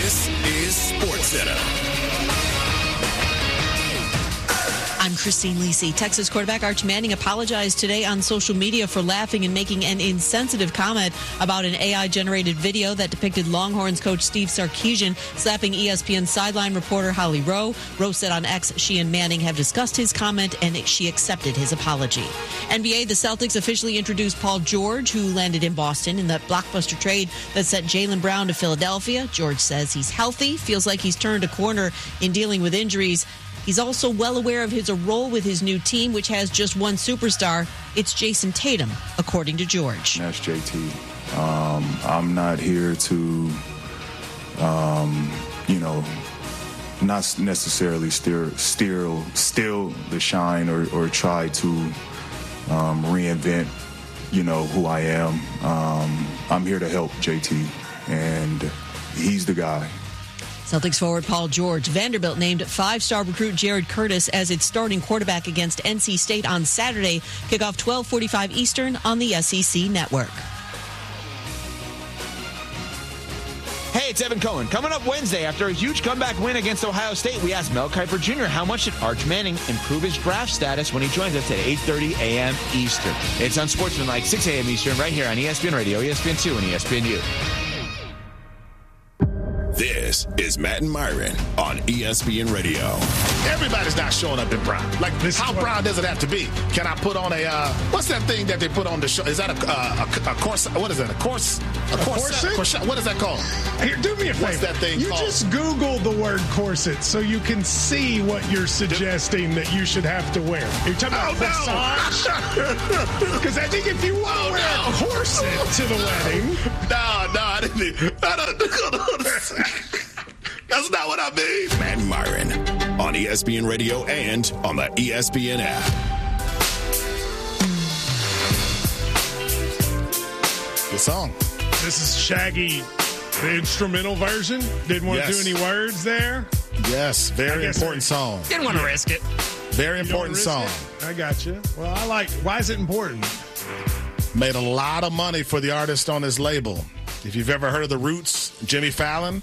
This is SportsCenter. I'm Christine Lisi. Texas quarterback Arch Manning apologized today on social media for laughing and making an insensitive comment about an AI-generated video that depicted Longhorns coach Steve Sarkisian slapping ESPN sideline reporter Holly Rowe. Rowe said on X she and Manning have discussed his comment and she accepted his apology. NBA, the Celtics officially introduced Paul George, who landed in Boston in that blockbuster trade that sent Jaylen Brown to Philadelphia. George says he's healthy, feels like he's turned a corner in dealing with injuries. He's also well aware of his role with his new team, which has just one superstar. It's Jason Tatum, according to George. That's JT. I'm not here to, not necessarily steal the shine or try to reinvent, who I am. I'm here to help JT, and he's the guy. Celtics forward Paul George. Vanderbilt named five-star recruit Jared Curtis as its starting quarterback against NC State on Saturday. Kickoff 12:45 Eastern on the SEC Network. Hey, it's Evan Cohen. Coming up Wednesday, after a huge comeback win against Ohio State, we asked Mel Kiper Jr. how much did Arch Manning improve his draft status when he joins us at 8:30 a.m. Eastern. It's on Sportsman 6 a.m. Eastern, right here on ESPN Radio, ESPN2, and ESPNU. This is Matt and Myron on ESPN Radio. Everybody's not showing up in brown. Like, how brown does it have to be? Can I put on a, what's that thing that they put on the show? Is that a corset? What is that? A corset? What is that called? Here, do me a favor. What's that thing called? You just Google the word corset so you can see what you're suggesting that you should have to wear. You're talking about corsage? Because I think if you want to wear a corset to the wedding. No, I didn't. That's not what I mean. Matt and Myron on ESPN Radio and on the ESPN app. Good song. This is Shaggy, the instrumental version. Didn't want to do any words there. Yes, very important song. Didn't want to risk it. Very important song. I got you. Well, why is it important? Made a lot of money for the artist on his label. If you've ever heard of The Roots, Jimmy Fallon,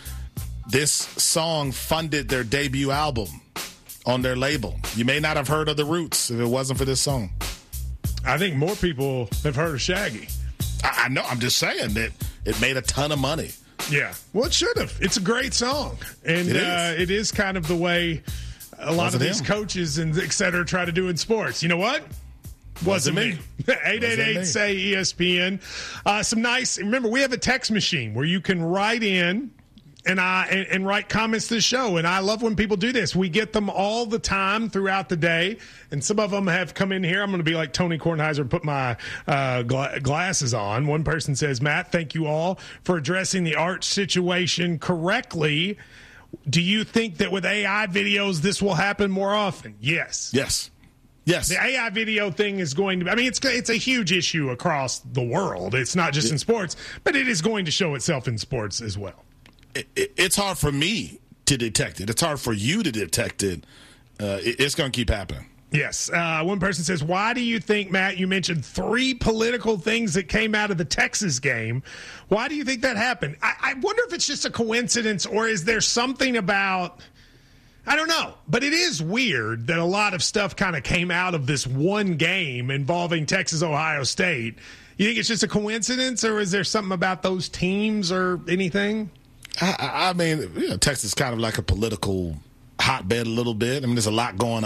this song funded their debut album on their label. You may not have heard of The Roots if it wasn't for this song. I think more people have heard of Shaggy. I know. I'm just saying that it made a ton of money. Yeah. Well, it should have. It's a great song. And it is kind of the way a lot of these coaches and et cetera try to do in sports. You know what? Wasn't me. 888-SAY-ESPN. Remember, we have a text machine where you can write in and write comments to the show. And I love when people do this. We get them all the time throughout the day. And some of them have come in here. I'm going to be like Tony Kornheiser and put my glasses on. One person says, Matt, thank you all for addressing the Arch situation correctly. Do you think that with AI videos, this will happen more often? Yes. Yes. The AI video thing is going to, it's a huge issue across the world. It's not just in sports, but it is going to show itself in sports as well. It's hard for me to detect it. It's hard for you to detect it. It's going to keep happening. Yes. One person says, why do you think, Matt, you mentioned 3 political things that came out of the Texas game? Why do you think that happened? I wonder if it's just a coincidence or is there something about... I don't know, but it is weird that a lot of stuff kind of came out of this one game involving Texas-Ohio State. You think it's just a coincidence, or is there something about those teams or anything? I mean, Texas is kind of like a political hotbed a little bit. There's a lot going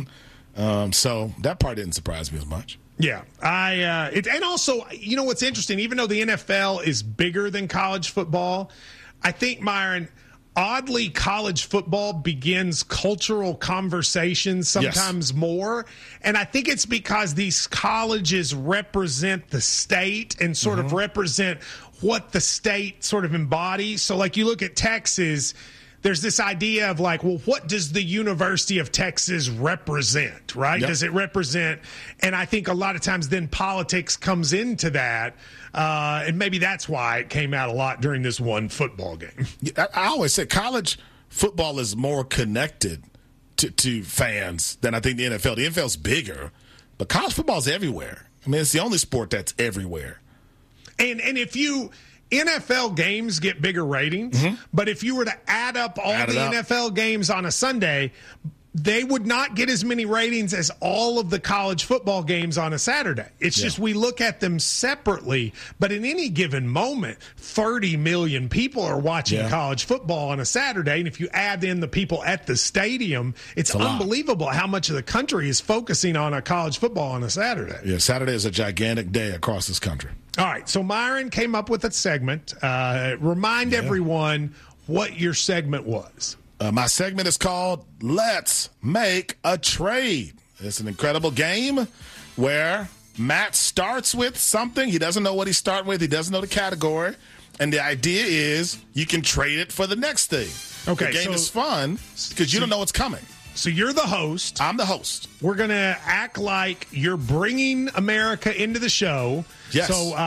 on. So that part didn't surprise me as much. Yeah. And also, what's interesting, even though the NFL is bigger than college football, I think, Myron, oddly, college football begins cultural conversations sometimes more. And I think it's because these colleges represent the state and sort of represent what the state sort of embodies. So, like, you look at Texas, there's this idea of like, well, what does the University of Texas represent, right? Yep. Does it represent? And I think a lot of times then politics comes into that. And maybe that's why it came out a lot during this one football game. I always say college football is more connected to fans than I think the NFL. The NFL's bigger, but college football is everywhere. It's the only sport that's everywhere. And if you NFL games get bigger ratings, but if you were to add up all the NFL games on a Sunday, they would not get as many ratings as all of the college football games on a Saturday. It's just we look at them separately, but in any given moment, 30 million people are watching college football on a Saturday, and if you add in the people at the stadium, it's unbelievable how much of the country is focusing on a college football on a Saturday. Yeah, Saturday is a gigantic day across this country. All right, so Myron came up with a segment. Remind everyone what your segment was. My segment is called Let's Make a Trade. It's an incredible game where Matt starts with something. He doesn't know what he's starting with. He doesn't know the category. And the idea is you can trade it for the next thing. Okay, the game is fun because you don't know what's coming. So you're the host. I'm the host. We're going to act like you're bringing America into the show. Yes.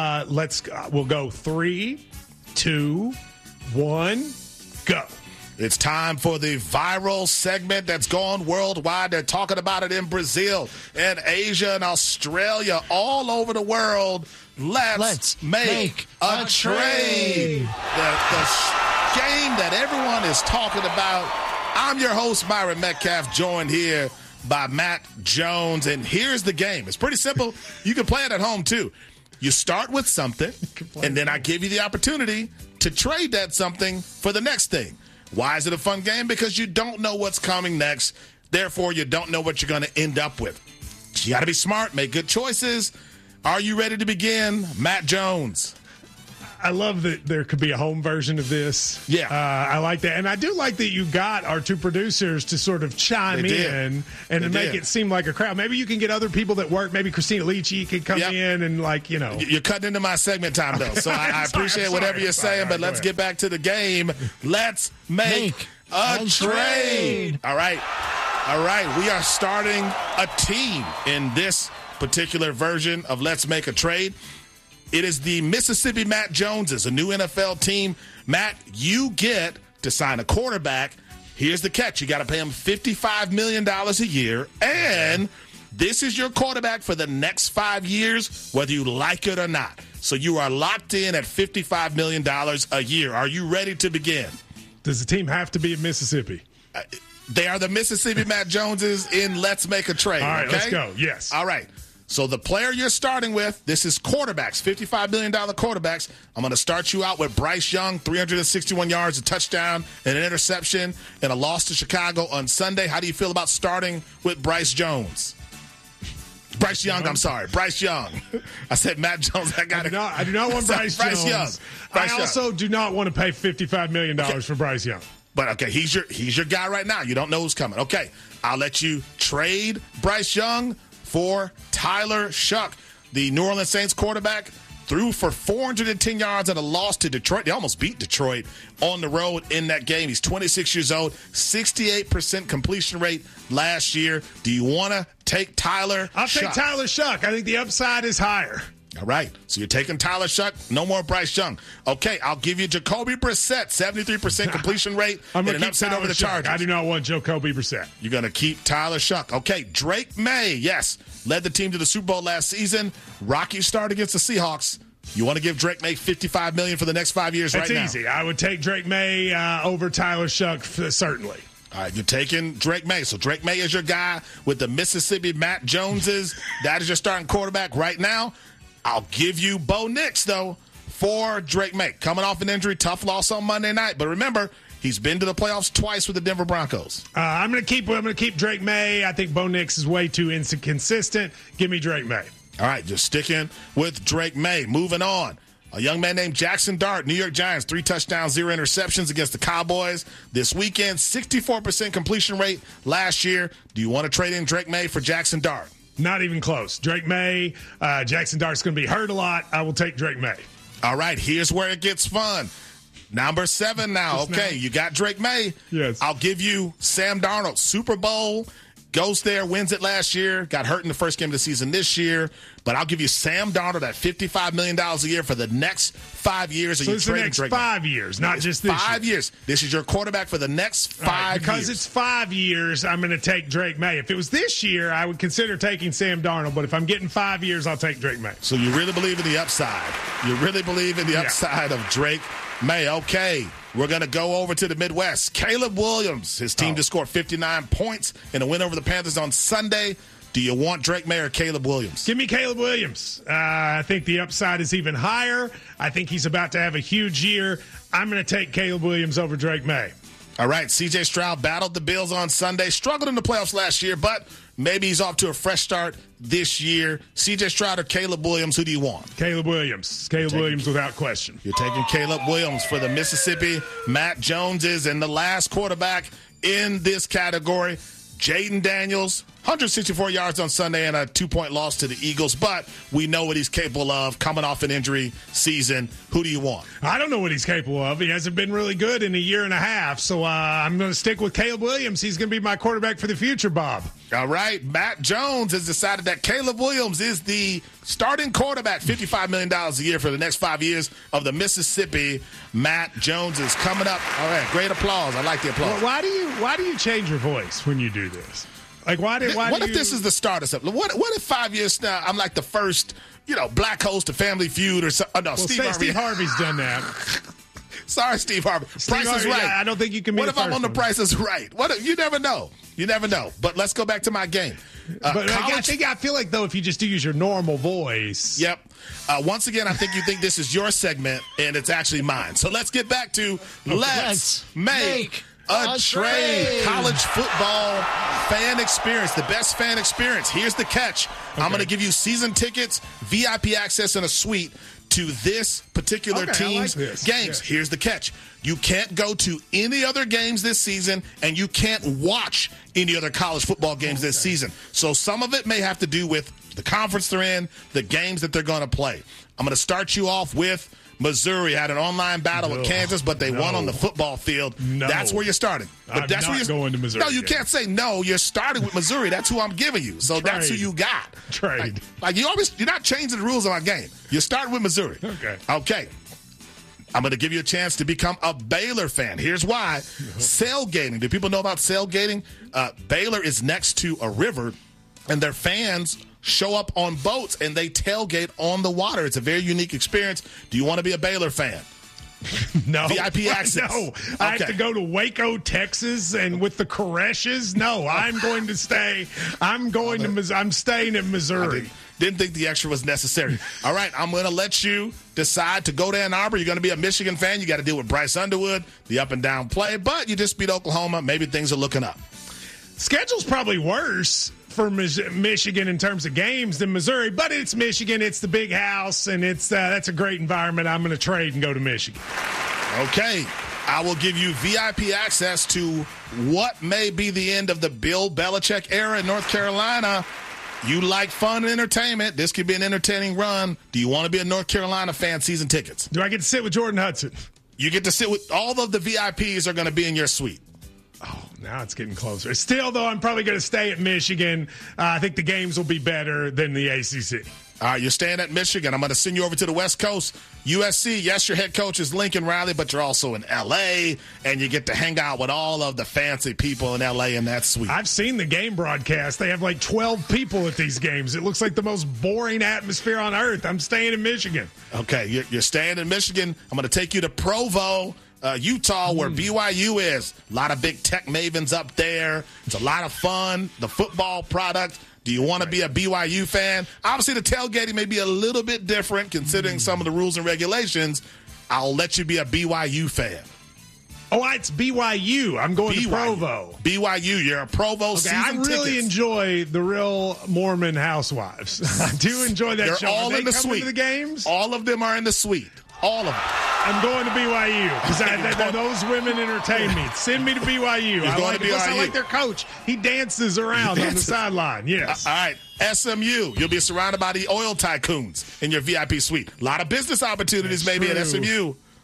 So we'll go 3, 2, 1, go. It's time for the viral segment that's gone worldwide. They're talking about it in Brazil and Asia and Australia, all over the world. Let's make a trade. The game that everyone is talking about. I'm your host, Myron Metcalf, joined here by Matt Jones. And here's the game. It's pretty simple. You can play it at home, too. You start with something, and then I give you the opportunity to trade that something for the next thing. Why is it a fun game? Because you don't know what's coming next. Therefore, you don't know what you're going to end up with. You got to be smart, make good choices. Are you ready to begin? Matt Jones. I love that there could be a home version of this. Yeah. I like that. And I do like that you got our two producers to sort of chime in and to make it seem like a crowd. Maybe you can get other people that work. Maybe Christina Licci could come in and, You're cutting into my segment time, though. So I appreciate whatever you're saying, but let's get back to the game. Let's make a trade. All right. We are starting a team in this particular version of Let's Make a Trade. It is the Mississippi Matt Joneses, a new NFL team. Matt, you get to sign a quarterback. Here's the catch. You got to pay him $55 million a year, and this is your quarterback for the next 5 years, whether you like it or not. So you are locked in at $55 million a year. Are you ready to begin? Does the team have to be in Mississippi? They are the Mississippi Matt Joneses in Let's Make a Trade. All right, okay? Let's go. Yes. All right. So the player you're starting with, this is quarterbacks, $55 million quarterbacks. I'm going to start you out with Bryce Young, 361 yards, a touchdown, and an interception, and a loss to Chicago on Sunday. How do you feel about starting with Bryce Young. Bryce Young. I said Matt Jones. I do not want Bryce Jones. Young. I also do not want to pay $55 million for Bryce Young. But, okay, he's your guy right now. You don't know who's coming. Okay, I'll let you trade Bryce Young for Tyler Shuck. The New Orleans Saints quarterback threw for 410 yards and a loss to Detroit. They almost beat Detroit on the road in that game. He's 26 years old, 68% completion rate last year. Do you want to take Tyler Shuck? I'll take Tyler Shuck. I think the upside is higher. All right, so you're taking Tyler Shuck, no more Bryce Young. Okay, I'll give you Jacoby Brissett, 73% completion rate, and an upset over the Chargers. I do not want Jacoby Brissett. You're going to keep Tyler Shuck. Okay, Drake May, yes, led the team to the Super Bowl last season. Rocky start against the Seahawks. You want to give Drake May $55 million for the next 5 years right now? That's easy. I would take Drake May over Tyler Shuck, certainly. All right, you're taking Drake May. So Drake May is your guy with the Mississippi Matt Joneses. That is your starting quarterback right now. I'll give you Bo Nix, though, for Drake May. Coming off an injury, tough loss on Monday night. But remember, he's been to the playoffs twice with the Denver Broncos. I'm going to keep Drake May. I think Bo Nix is way too inconsistent. Give me Drake May. All right, just sticking with Drake May. Moving on. A young man named Jackson Dart, New York Giants, 3 touchdowns, 0 interceptions against the Cowboys this weekend. 64% completion rate last year. Do you want to trade in Drake May for Jackson Dart? Not even close. Drake May, Jackson Dart's going to be hurt a lot. I will take Drake May. All right, here's where it gets fun. Number 7 now. Okay, you got Drake May. Yes. I'll give you Sam Darnold, Super Bowl Goes there, wins it last year, got hurt in the first game of the season this year. But I'll give you Sam Darnold at $55 million a year for the next 5 years. So it's the next 5 years, not just this 5 years. This is your quarterback for the next 5 years. Because it's 5 years, I'm going to take Drake May. If it was this year, I would consider taking Sam Darnold. But if I'm getting 5 years, I'll take Drake May. So you really believe in the upside. You really believe in the upside of Drake May. Okay, we're going to go over to the Midwest. Caleb Williams, his team just scored 59 points in a win over the Panthers on Sunday. Do you want Drake May or Caleb Williams? Give me Caleb Williams. I think the upside is even higher. I think he's about to have a huge year. I'm going to take Caleb Williams over Drake May. All right, C.J. Stroud battled the Bills on Sunday, struggled in the playoffs last year, but maybe he's off to a fresh start this year. C.J. Stroud or Caleb Williams, who do you want? Caleb Williams. Caleb Williams without question. You're taking Caleb Williams for the Mississippi. Matt Jones is in the last quarterback in this category. Jaden Daniels, 164 yards on Sunday and a 2-point loss to the Eagles, but we know what he's capable of coming off an injury season. Who do you want? I don't know what he's capable of. He hasn't been really good in a year and a half, so I'm going to stick with Caleb Williams. He's going to be my quarterback for the future, Bob. All right, Matt Jones has decided that Caleb Williams is the starting quarterback, $55 million a year for the next 5 years of the Mississippi. Matt Jones is coming up. All right, great applause. I like the applause. Well, why do you change your voice when you do this? Like, what if this is the start of something? What if 5 years now I'm like the first, black host of Family Feud or something? Oh, no, Steve Harvey's done that. Sorry, Steve Harvey. Price is Right. Yeah, I don't think you can be What if I'm on the Price is Right? You never know. You never know. But let's go back to my game. I feel like, though, if you just do use your normal voice. Yep. Once again, I think you think this is your segment, and it's actually mine. So let's get back to Let's Make a Trade. College football fan experience, the best fan experience. Here's the catch. Okay. I'm going to give you season tickets, VIP access, and a suite to this particular team's games. Yeah. Here's the catch. You can't go to any other games this season, and you can't watch any other college football games this season. So some of it may have to do with the conference they're in, the games that they're going to play. I'm going to start you off with Missouri. Had an online battle with Kansas, but they won on the football field. That's where you're starting. But that's where you're going to Missouri. No, you can't say no. You're starting with Missouri. That's who I'm giving you. So that's who you got. Trade. Like you're not changing the rules of my game. You're starting with Missouri. Okay. I'm going to give you a chance to become a Baylor fan. Here's why. Sailgating. Do people know about sailgating? Baylor is next to a river, and their fans show up on boats, and they tailgate on the water. It's a very unique experience. Do you want to be a Baylor fan? No. VIP access. No. I have to go to Waco, Texas, and with the Koreshes? No, I'm going to stay. I'm staying in Missouri. Didn't think the extra was necessary. All right, I'm going to let you decide to go to Ann Arbor. You're going to be a Michigan fan. You got to deal with Bryce Underwood, the up and down play, but you just beat Oklahoma. Maybe things are looking up. Schedule's probably worse for Michigan in terms of games than Missouri, but it's Michigan. It's the big house, and that's a great environment. I'm going to trade and go to Michigan. Okay. I will give you VIP access to what may be the end of the Bill Belichick era in North Carolina. You like fun and entertainment. This could be an entertaining run. Do you want to be a North Carolina fan? Season tickets. Do I get to sit with Jordan Hudson? You get to sit with all of the VIPs are going to be in your suite. Oh, now it's getting closer. Still, though, I'm probably going to stay at Michigan. I think the games will be better than the ACC. All right, you're staying at Michigan. I'm going to send you over to the West Coast. USC, yes, your head coach is Lincoln Riley, but you're also in L.A., and you get to hang out with all of the fancy people in L.A. in that suite. I've seen the game broadcast. They have like 12 people at these games. It looks like the most boring atmosphere on earth. I'm staying in Michigan. Okay, you're staying in Michigan. I'm going to take you to Provo, Utah, where BYU is. A lot of big tech mavens up there. It's a lot of fun. The football product. Do you want to be a BYU fan? Obviously, the tailgating may be a little bit different considering some of the rules and regulations. I'll let you be a BYU fan. Oh, it's BYU. I'm going to Provo. BYU. You're a Provo season I really tickets. enjoy the Real Mormon Housewives. I do enjoy that They're show. all in the suite. suite. The games? All of them are in the suite. All of them. I'm going to BYU because those women entertain me. Send me to BYU. I like their coach. He dances around on the sideline. Yes. All right. SMU. You'll be surrounded by the oil tycoons in your VIP suite. A lot of business opportunities maybe at SMU.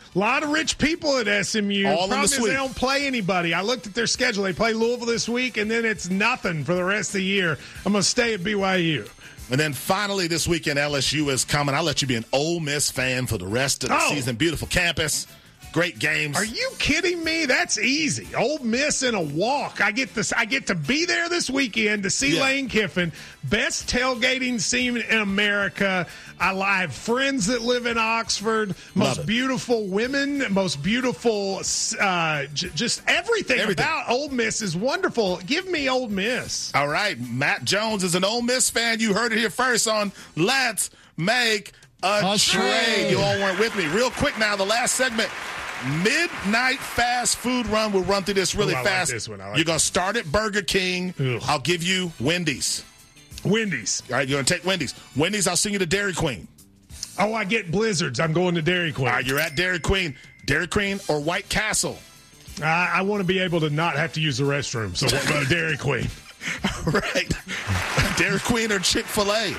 A lot of rich people at SMU. All in the Problem is suite. they don't play anybody. I looked at their schedule. They play Louisville this week, and then it's nothing for the rest of the year. I'm going to stay at BYU. And then finally this weekend, LSU is coming. I'll let you be an Ole Miss fan for the rest of the season. Beautiful campus. Great games. Are you kidding me? That's easy. Ole Miss in a walk. I get to be there this weekend to see Lane Kiffin. Best tailgating scene in America. I have friends that live in Oxford. Most beautiful women. Most beautiful, just everything about Ole Miss is wonderful. Give me Ole Miss. All right. Matt Jones is an Ole Miss fan. You heard it here first on Let's Make a Trade. You all weren't with me. Real quick now, the last segment. Midnight fast food run. We'll run through this really fast. Like this one. You're going to start at Burger King. Ugh. I'll give you Wendy's. Wendy's. All right, you're going to take Wendy's. Wendy's, I'll send you to Dairy Queen. Oh, I get Blizzards. I'm going to Dairy Queen. All right, you're at Dairy Queen. Dairy Queen or White Castle? I want to be able to not have to use the restroom, so we'll go to Dairy Queen. All right. Dairy Queen or Chick-fil-A?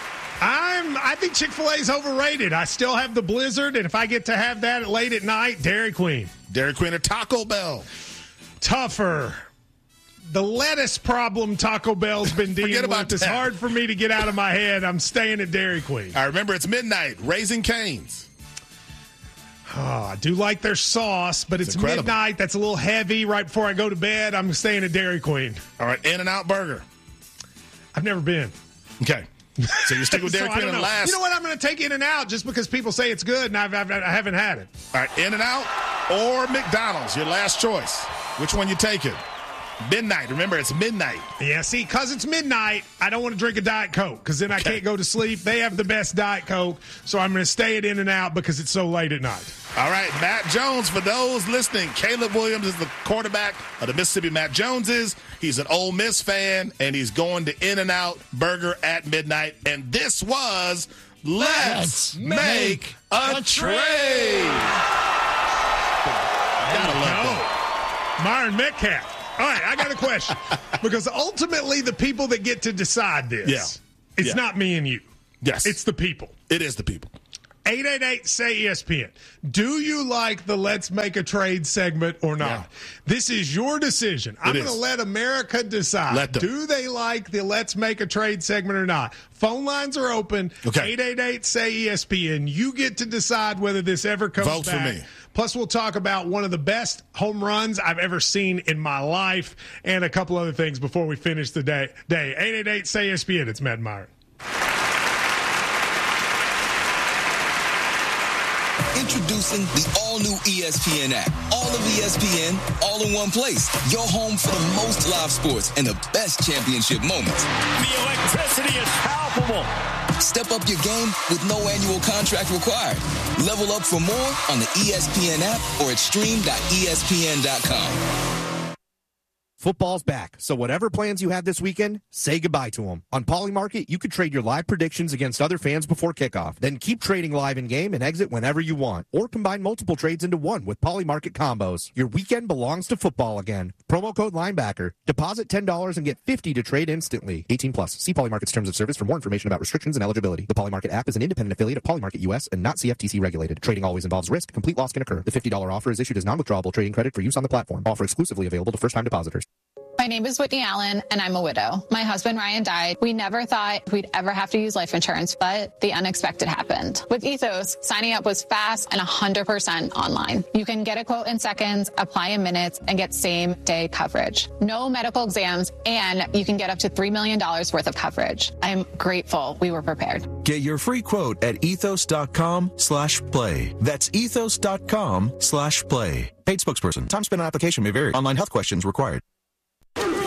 I think Chick-fil-A is overrated. I still have the Blizzard, and if I get to have that late at night, Dairy Queen. Dairy Queen or Taco Bell? Tougher. The lettuce problem Taco Bell's been dealing with is hard for me to get out of my head. I'm staying at Dairy Queen. I remember it's midnight. Raising Cane's. Oh, I do like their sauce, but it's midnight. That's a little heavy right before I go to bed. I'm staying at Dairy Queen. All right, In-N-Out Burger. I've never been. Okay. So you're sticking with Dairy Queen and last. You know what? I'm going to take In-N-Out just because people say it's good, and I haven't had it. All right, In-N-Out or McDonald's, your last choice. Which one you taking? Midnight. Remember, it's midnight. Yeah, see, because it's midnight, I don't want to drink a Diet Coke because then I can't go to sleep. They have the best Diet Coke, so I'm going to stay at In-N-Out because it's so late at night. All right, Matt Jones, for those listening, Caleb Williams is the quarterback of the Mississippi Matt Joneses. He's an Ole Miss fan, and he's going to In-N-Out Burger at midnight. And this was Let's Make a Trade. Gotta love that. Myron Metcalf. All right, I got a question. Because ultimately, the people that get to decide this, it's not me and you. Yes. It's the people. It is the people. 888-SAY-ESPN. Do you like the Let's Make a Trade segment or not? Yeah. This is your decision. I'm going to let America decide. Let them. Do they like the Let's Make a Trade segment or not? Phone lines are open. Okay. 888-SAY-ESPN. You get to decide whether this ever comes Vote back. for me. Plus, we'll talk about one of the best home runs I've ever seen in my life and a couple other things before we finish the day. 888-SAY-ESPN. It's Matt Myron. Introducing the all-new ESPN app. All of ESPN, all in one place. Your home for the most live sports and the best championship moments. The electricity is palpable. Step up your game with no annual contract required. Level up for more on the ESPN app or at stream.espn.com. Football's back, so whatever plans you had this weekend, say goodbye to them. On Polymarket, you could trade your live predictions against other fans before kickoff. Then keep trading live in-game and exit whenever you want. Or combine multiple trades into one with Polymarket combos. Your weekend belongs to football again. Promo code Linebacker. Deposit $10 and get $50 to trade instantly. 18+. See Polymarket's terms of service for more information about restrictions and eligibility. The Polymarket app is an independent affiliate of Polymarket US and not CFTC regulated. Trading always involves risk. Complete loss can occur. The $50 offer is issued as non-withdrawable trading credit for use on the platform. Offer exclusively available to first-time depositors. My name is Whitney Allen, and I'm a widow. My husband, Ryan, died. We never thought we'd ever have to use life insurance, but the unexpected happened. With Ethos, signing up was fast and 100% online. You can get a quote in seconds, apply in minutes, and get same-day coverage. No medical exams, and you can get up to $3 million worth of coverage. I'm grateful we were prepared. Get your free quote at ethos.com/play. That's ethos.com/play. Paid spokesperson. Time spent on application may vary. Online health questions required.